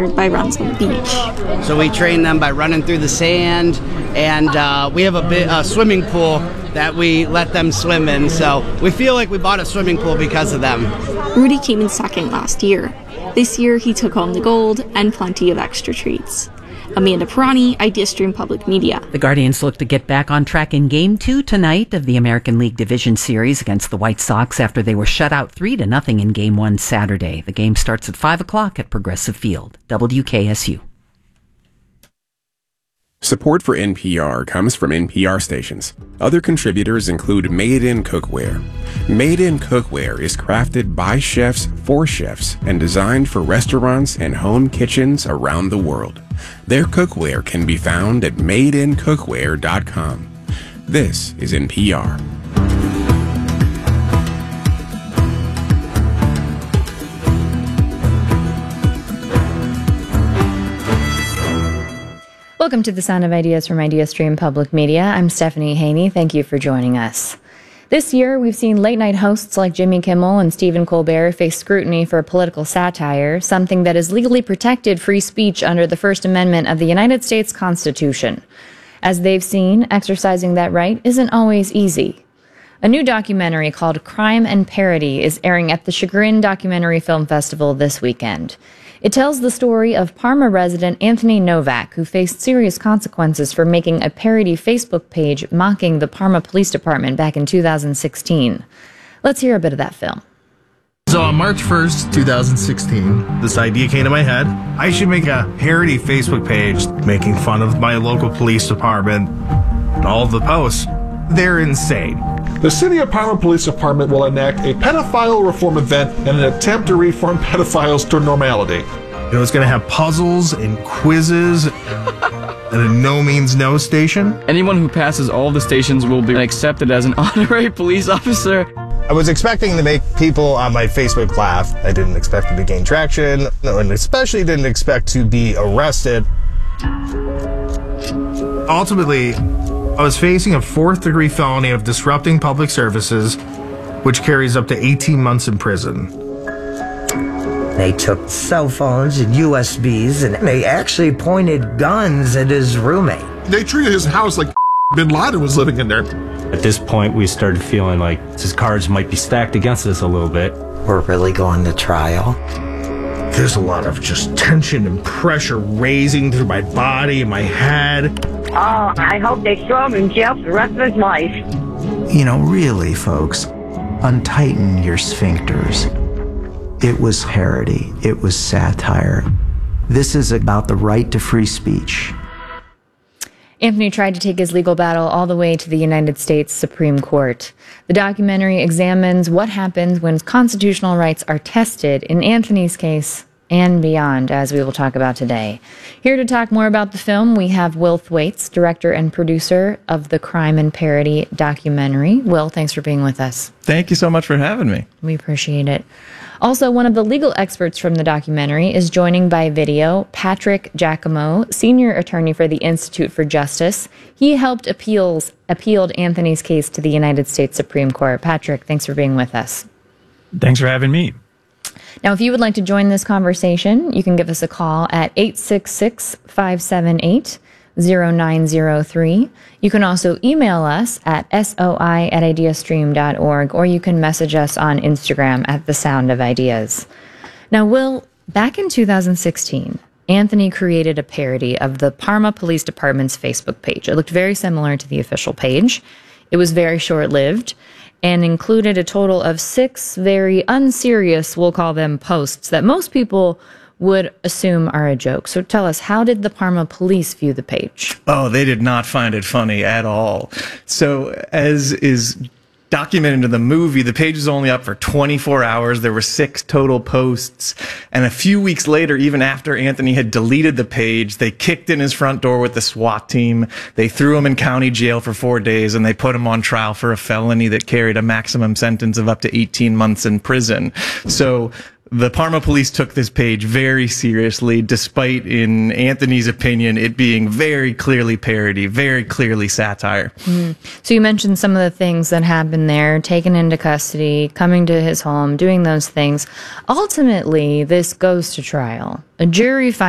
inspired by runs on the beach. So we train them by running through the sand, and we have a swimming pool that we let them swim in. So we feel like we bought a swimming pool because of them. Rudy came in second last year. This year, he took home the gold and plenty of extra treats. Amanda Pirani, IdeaStream Public Media. The Guardians look to get back on track in Game 2 tonight of the American League Division Series against the White Sox after they were shut out 3-0 in Game 1 Saturday. The game starts at 5 o'clock at Progressive Field. WKSU. Support for NPR comes from NPR stations. Other contributors include Made in Cookware. Made in Cookware is crafted by chefs for chefs and designed for restaurants and home kitchens around the world. Their cookware can be found at madeincookware.com. This is NPR. Welcome to the Sound of Ideas from IdeaStream Public Media. I'm Stephanie Haney. Thank you for joining us. This year, we've seen late-night hosts like Jimmy Kimmel and Stephen Colbert face scrutiny for political satire, something that has legally protected free speech under the First Amendment of the United States Constitution. As they've seen, exercising that right isn't always easy. A new documentary called Crime and Parody is airing at the Chagrin Documentary Film Festival this weekend. It tells the story of Parma resident Anthony Novak, who faced serious consequences for making a parody Facebook page mocking the Parma Police Department back in 2016. Let's hear a bit of that film. So on March 1st, 2016, this idea came to my head. I should make a parody Facebook page making fun of my local police department. All of the posts, they're insane. The City of Parma Police Department will enact a pedophile reform event in an attempt to reform pedophiles to normality. You know, it's going to have puzzles and quizzes and a no means no station. Anyone who passes all the stations will be accepted as an honorary police officer. I was expecting to make people on my Facebook laugh. I didn't expect to gain traction, and especially didn't expect to be arrested. Ultimately, I was facing a 4th-degree felony of disrupting public services, which carries up to 18 months in prison. They took cell phones and USBs, and they actually pointed guns at his roommate. They treated his house like Bin Laden was living in there. At this point, we started feeling like his cards might be stacked against us a little bit. We're really going to trial. There's a lot of just tension and pressure raising through my body and my head. Oh, I hope they throw him in jail for the rest of his life. You know, really, folks, untighten your sphincters. It was parody. It was satire. This is about the right to free speech. Anthony tried to take his legal battle all the way to the United States Supreme Court. The documentary examines what happens when constitutional rights are tested, in Anthony's case, and beyond, as we will talk about today. Here to talk more about the film, we have Will Thwaites, director and producer of the Crime and Parody documentary. Will, thanks for being with us. Thank you so much for having me. We appreciate it. Also, one of the legal experts from the documentary is joining by video, Patrick Giacomo, senior attorney for the Institute for Justice. He helped appealed Anthony's case to the United States Supreme Court. Patrick, thanks for being with us. Thanks for having me. Now, if you would like to join this conversation, you can give us a call at 866-578-0903. You can also email us at soi@ideastream.org, or you can message us on Instagram at The Sound of Ideas. Now, Will, back in 2016, Anthony created a parody of the Parma Police Department's Facebook page. It looked very similar to the official page. It was very short-lived and included a total of 6 very unserious, we'll call them, posts that most people would assume are a joke. So tell us, how did the Parma police view the page? Oh, they did not find it funny at all. So, as is documented in the movie, the page was only up for 24 hours. There were 6 total posts. And a few weeks later, even after Anthony had deleted the page, they kicked in his front door with the SWAT team. They threw him in county jail for 4 days, and they put him on trial for a felony that carried a maximum sentence of up to 18 months in prison. So the Parma police took this page very seriously, despite, in Anthony's opinion, it being very clearly parody, very clearly satire. So you mentioned some of the things that happened there, taken into custody, coming to his home, doing those things. Ultimately, this goes to trial. A jury finds